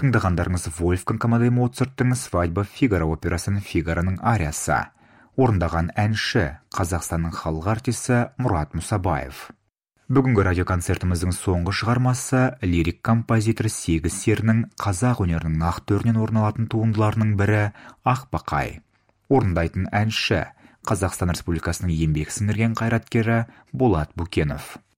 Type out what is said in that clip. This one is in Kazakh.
Тыңдағандарыңыз Вольфганг Амадей Моцарттың «Свадьба Фигаро» операсының Фигароның ариясы. Орындаған әнші Қазақстанның халық артисі Мұрат Мұсабаев. Бүгінгі радиоконцертіміздің соңғы шығармасы лирик композитор Сегіз серінің қазақ өнерінің нақ төрінен орын алатын туындыларының бірі Ақбақай. Орындайтын әнші Қазақстан Республикасының еңбек сіңірген қайраткері Болат Букенов.